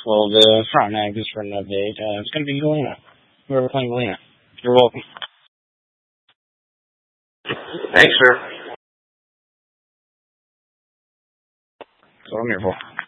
Well, the front end just for an update. It's going to be Galena. We're playing Galena. You're welcome. Thanks, sir. That's what I'm here for.